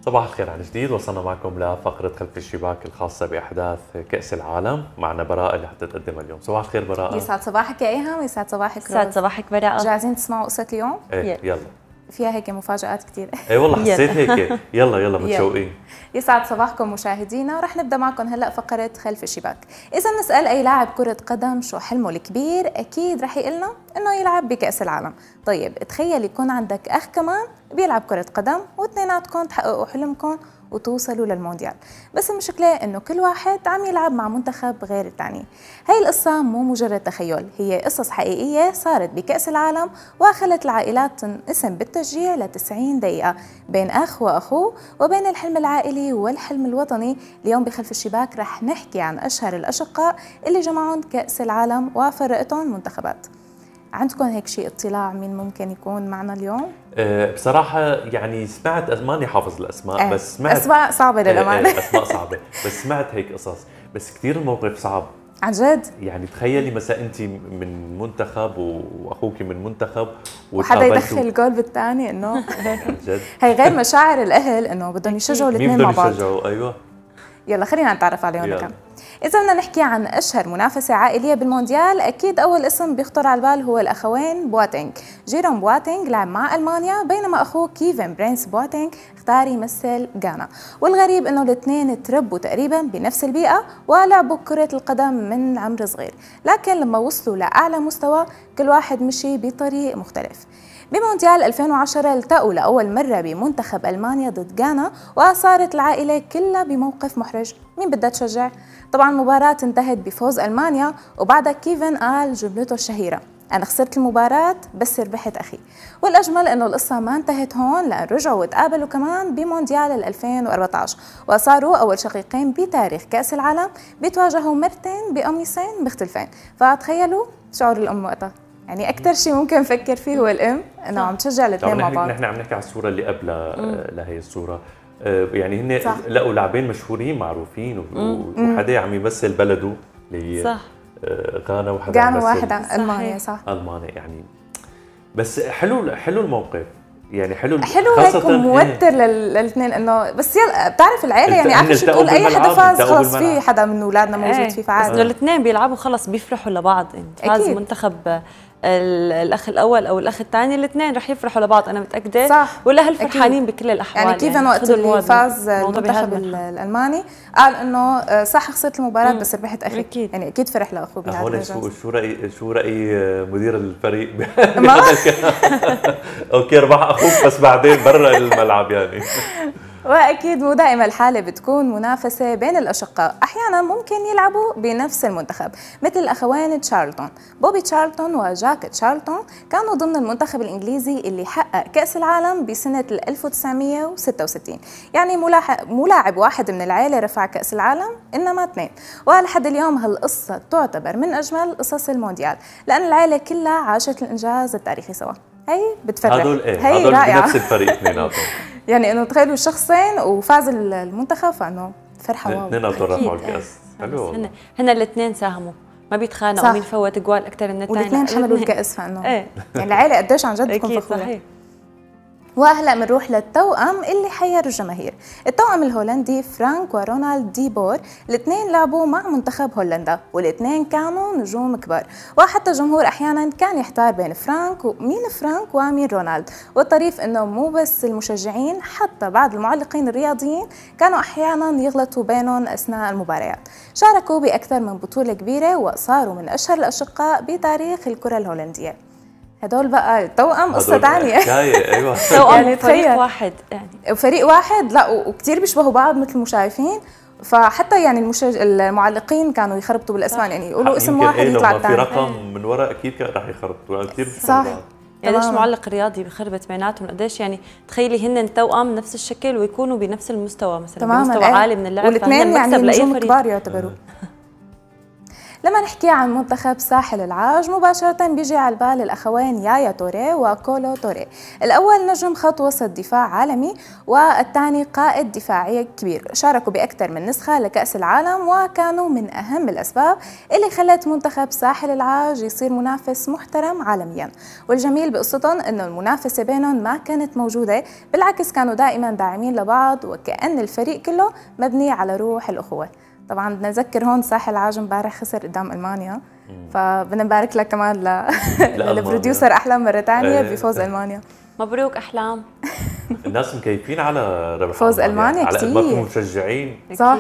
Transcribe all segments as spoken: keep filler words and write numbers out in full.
صباح الخير عن جديد. وصلنا معكم لفقرة خلف الشباك الخاصة بأحداث كأس العالم. معنا براء اللي حتتقدمها اليوم. صباح الخير براء. يسعد صباحك يا ايهام ويسعد صباحك روز. يسعد صباحك براء. جاهزين تسمعوا قصة اليوم؟ ايه يلا. فيها هيك مفاجآت كثير. اي والله حسيت هيك. يلا يلا متشوقين. يسعد صباحكم مشاهدينا. رح نبدا معكم هلا فقرة خلف الشباك. إذا نسأل أي لاعب كرة قدم شو حلمه الكبير، أكيد رح يقلنا إنه يلعب بكأس العالم. طيب تخيل يكون عندك أخ كمان بيلعب كرة قدم واثنيناتكم تحققوا حلمكم وتوصلوا للمونديال، بس المشكلة إنه كل واحد عم يلعب مع منتخب غير الثاني. هاي القصة مو مجرد تخيل، هي قصص حقيقية صارت بكأس العالم وخلت العائلات تنقسم بالتشجيع لتسعين دقيقة بين أخ وأخوه وبين الحلم العائلي والحلم الوطني. اليوم بخلف الشباك رح نحكي عن أشهر الأشقاء اللي جمعهم كأس العالم وفرقتهم منتخبات. عندكم هيك شيء اطلاع مين ممكن يكون معنا اليوم؟ أه بصراحة يعني سمعت ماني حافظ الأسماء، أه بس سمعت أسماء صعبة للأمانة. أه أسماء صعبة، بس سمعت هيك قصص، بس كثير الموقف صعب عن جد. يعني تخيلي مثلا أنت من منتخب وأخوك من منتخب وحدا يدخل جول بالثاني، إنه عن جد هي غير مشاعر الأهل إنه بدهم يشجعوا الاثنين مع بعض. مين بدهم يشجعوا؟ أيوة يلا خلينا نتعرف عليهم لكم. إذا بدنا نحكي عن أشهر منافسة عائلية بالمونديال، أكيد أول اسم بيخطر على البال هو الأخوين بواتينغ. جيروم بواتينغ لعب مع ألمانيا بينما أخوه كيفن برينس بواتينغ اختار يمثل غانا، والغريب إنه الاثنين تربوا تقريبا بنفس البيئة ولعبوا كرة القدم من عمر صغير، لكن لما وصلوا لأعلى مستوى كل واحد مشي بطريق مختلف. بمونديال ألفين وعشرة التقوا لأول مرة بمنتخب ألمانيا ضد غانا، وصارت العائلة كلها بموقف محرج. مين بدها تشجع؟ طبعا المباراة انتهت بفوز ألمانيا، وبعدها كيفن قال جملته الشهيرة: أنا خسرت المباراة بس ربحت أخي. والأجمل إنه القصة ما انتهت هون، لأن رجعوا وتقابلوا كمان بمونديال ألفين وأربعة عشر وصاروا أول شقيقين بتاريخ كأس العالم بيتواجهوا مرتين بقميصين مختلفين. فتخيلوا شعور الأم وقتها. يعني أكثر شيء ممكن نفكر فيه هو الأم إنه عم تشجع الاثنين مع بعض. نحن عم نحكي على الصورة اللي قبل لهي الصورة، يعني هن لقوا لاعبين مشهورين معروفين وحدا عم يمثل بلده اللي هي غانا وحدا غانا واحدة ألمانيا. صح ألمانيا يعني. بس حلو حلو الموقف يعني حلو حلو هيك موتر للاثنين انه بس يلا بتعرف العيله يعني اخر شيء تقول اي حدا فاز خلص في حدا من اولادنا موجود فيه فعال. بس انه الاثنين بيلعبوا خلص بيفرحوا لبعض. فاز منتخب الاخ الاول او الاخ الثاني الاثنين رح يفرحوا لبعض انا متاكده. صح. والاهل فرحانين بكل الاحوال. يعني كيفن وقت اللي فاز المنتخب الالماني قال انه صح خسرت المباراه بس ربحت اخي. أكيد. يعني اكيد فرح لاخوه بهذا الجزء. شو شو راي شو راي مدير الفريق؟ اوكي ربح اخوك بس بعدين برا الملعب يعني. واكيد مو دائما الحاله بتكون منافسه بين الاشقاء، احيانا ممكن يلعبوا بنفس المنتخب مثل الاخوين تشارلتون. بوبي تشارلتون وجاك تشارلتون كانوا ضمن المنتخب الانجليزي اللي حقق كاس العالم بسنه ألف وتسعمية وستة وستين. يعني مو لاعب واحد من العائله رفع كاس العالم انما اثنين. ولحد اليوم هالقصه تعتبر من اجمل قصص المونديال لان العائله كلها عاشت الانجاز التاريخي سوا. هي بتفرح. هدول ايه هي هدول رائعه بنفس الفريق اثنيناتهم. يعني انه تخيلوا شخصين وفاز المنتخب فانه فرحه واو. اثنيناتهم رفعوا الكاس. حلو هن هن الاثنين ساهموا ما بيتخانقوا مين فوت جوال اكثر من الثاني والاثنين حملوا الكاس فانه ايه. يعني العائله قديش عن جد تكون فخوره. صحيح. وهلا بنروح للتوأم اللي حير الجماهير. التوأم الهولندي فرانك ورونالد دي بور، الاثنين لعبوا مع منتخب هولندا والاثنين كانوا نجوم كبار، وحتى الجمهور احيانا كان يحتار بين فرانك ومين فرانك ومين رونالد. والطريف انه مو بس المشجعين حتى بعض المعلقين الرياضيين كانوا احيانا يغلطوا بينهم اثناء المباريات. شاركوا باكثر من بطوله كبيره وصاروا من اشهر الاشقاء بتاريخ الكره الهولنديه. هدول بقى توأم قصة ثانية. ايوه يعني فريق واحد يعني فريق واحد لا وكثير بيشبهوا بعض مثل ما شايفين. فحتى يعني المشج... المعلقين كانوا يخربطوا بالاسماء يعني يقولوا اسم واحد يطلع الثاني. في رقم من وراء اكيد كان راح يخربطوا كثير صح. يعني ليش معلق رياضي بخربط بيناتهم قديش يعني تخيلي هن توأم نفس الشكل ويكونوا بنفس المستوى مثلا بمستوى عالي من اللعب والاثنين يعني نجوم كبار يعتبروا. لما نحكي عن منتخب ساحل العاج مباشرة بيجي على البال الأخوين يايا توري وكولو توري. الأول نجم خط وسط دفاع عالمي، والثاني قائد دفاعي كبير، شاركوا بأكثر من نسخة لكأس العالم، وكانوا من أهم الأسباب اللي خلت منتخب ساحل العاج يصير منافس محترم عالميا. والجميل بقصتهم إنه المنافسة بينهم ما كانت موجودة، بالعكس كانوا دائما داعمين لبعض، وكأن الفريق كله مبني على روح الأخوة. طبعا بدنا نذكر هون ساحل العاج امبارح خسر قدام المانيا، فبدنا نبارك لك كمان للبروديوسر احلام مره ثانيه بفوز المانيا. مبروك احلام. الناس مكيفين على ربح فوز المانيا على كثير، على قد ما مشجعين صح.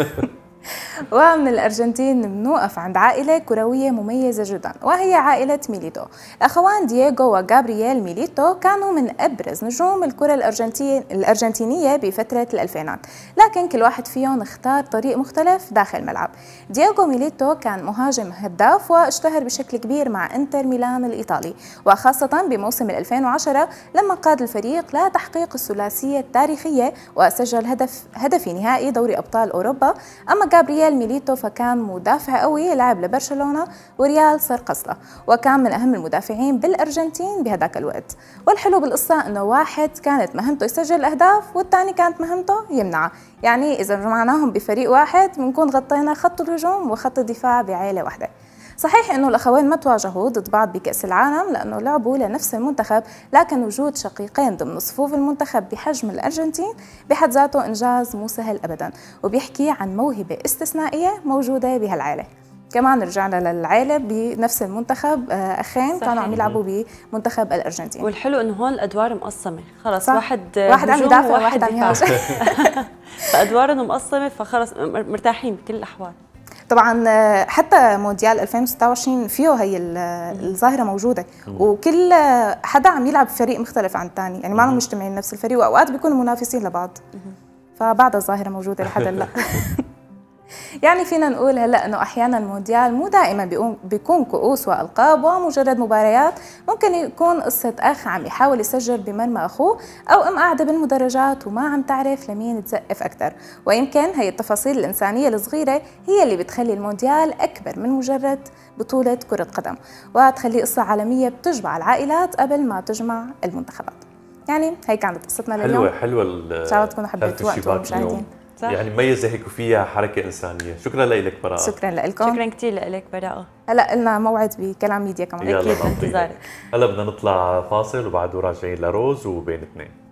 ومن الأرجنتين بنوقف عند عائلة كروية مميزة جدا، وهي عائلة ميليتو. الأخوان دييغو وغابرييل ميليتو كانوا من أبرز نجوم الكرة الأرجنتين الأرجنتينية بفترة الألفينات، لكن كل واحد فيهم اختار طريق مختلف داخل الملعب. دييغو ميليتو كان مهاجم هداف واشتهر بشكل كبير مع انتر ميلان الإيطالي، وخاصة بموسم ألفين وعشرة لما قاد الفريق لتحقيق الثلاثية التاريخية وسجل هدف هدف نهائي دوري أبطال أوروبا. أما غابرييل ميليتو فكان مدافع قوي، لعب لبرشلونة وريال سرقسطة، وكان من أهم المدافعين بالأرجنتين بهداك الوقت. والحلو بالقصة إنه واحد كانت مهمته يسجل أهداف والثاني كانت مهمته يمنعها، يعني إذا جمعناهم بفريق واحد بنكون غطينا خط الهجوم وخط الدفاع بعائلة واحدة. صحيح إنه الأخوين ما تواجهوا ضد بعض بكأس العالم لأنه لعبوا لنفس المنتخب، لكن وجود شقيقين ضمن صفوف المنتخب بحجم الأرجنتين بحد ذاته إنجاز مو سهل أبداً، وبيحكي عن موهبة استثنائية موجودة بهالعائلة. كمان رجعنا للعائلة بنفس المنتخب، أخين صحيح. كانوا عم يلعبوا بمنتخب الأرجنتين. والحلو إنه هون الأدوار مقسمة، خلص صح. واحد واحد عم يدافع وواحد عم يهاجم. فأدوارهم مقسمة، فخلص مرتاحين بكل الأحوال. طبعا حتى مونديال ألفين وستة وعشرين فيه هي الظاهره موجوده، وكل حدا عم يلعب فريق مختلف عن الثاني، يعني ما عم مجتمعين نفس الفريق، واوقات بيكونوا منافسين لبعض، فبعدها الظاهره موجوده لحد هلا. يعني فينا نقول هلا انه احيانا المونديال مو دائما بيكون بيكون كؤوس والقاب ومجرد مباريات، ممكن يكون قصه اخ عم يحاول يسجل بمرمى اخوه، او ام قاعده بالمدرجات وما عم تعرف لمين تزقف اكثر. ويمكن هي التفاصيل الانسانيه الصغيره هي اللي بتخلي المونديال اكبر من مجرد بطوله كره قدم، وتخليه قصه عالميه بتجمع العائلات قبل ما تجمع المنتخبات. يعني هي كانت قصتنا لليوم. حلوه حلوه ان شاء الله تكونوا حبيتوا وقتوا المشاهدين. صح. يعني مميزه هيك وفيها حركه انسانيه. شكرا لك براءه. شكرا لكم. شكرا كثير لك براءه. هلا لنا موعد بكلام ميديا كمان. اكيد بانتظارك. هلا بدنا نطلع فاصل وبعده راجعين لروز وبين اثنين.